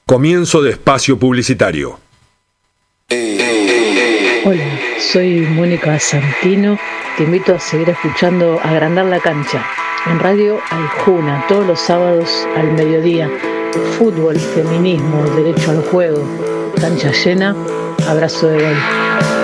Comienzo de espacio publicitario. Hola, soy Mónica Santino. Te invito a seguir escuchando Agrandar la Cancha en Radio Aijuna todos los sábados al mediodía. Fútbol, feminismo, derecho al juego, cancha llena, abrazo de gol.